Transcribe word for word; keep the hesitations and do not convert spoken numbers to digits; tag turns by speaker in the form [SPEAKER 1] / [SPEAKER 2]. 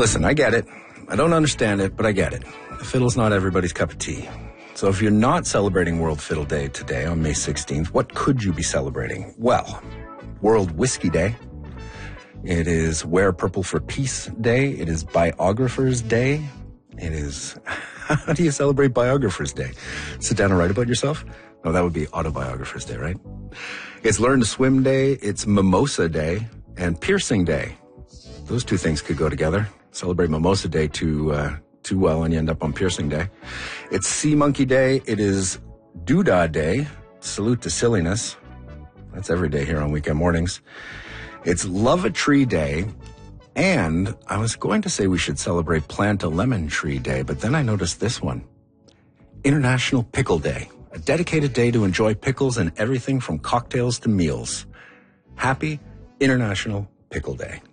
[SPEAKER 1] Listen, I get it. I don't understand it, but I get it. The fiddle's not everybody's cup of tea. So if you're not celebrating World Fiddle Day today on May sixteenth, what could you be celebrating? Well, World Whiskey Day. It is Wear Purple for Peace Day. It is Biographers Day. It is... How do you celebrate Biographers Day? Sit down and write about yourself? No, that would be Autobiographers Day, right? It's Learn to Swim Day. It's Mimosa Day and Piercing Day. Those two things could go together. Celebrate Mimosa Day too, uh, too well and you end up on Piercing Day. It's Sea Monkey Day. It is Doodah Day. Salute to silliness. That's every day here on weekend mornings. It's Love a Tree Day. And I was going to say we should celebrate Plant a Lemon Tree Day, but then I noticed this one. International Pickle Day. A dedicated day to enjoy pickles and everything from cocktails to meals. Happy International Pickle Day.